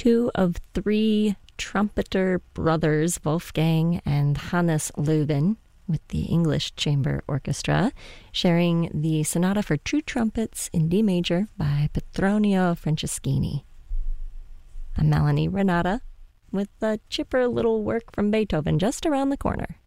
two of three trumpeter brothers, Wolfgang and Hannes Löwen, with the English Chamber Orchestra, sharing the Sonata for Two Trumpets in D major by Petronio Franceschini. I'm Melanie Renata with a chipper little work from Beethoven just around the corner.